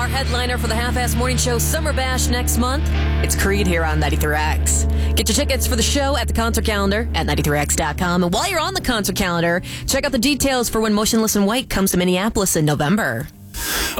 Our headliner for the Half-Ass Morning Show Summer Bash next month, it's Creed here on 93X. Get your tickets for the show at the concert calendar at 93X.com. And while you're on the concert calendar, check out the details for when Motionless in White comes to Minneapolis in November.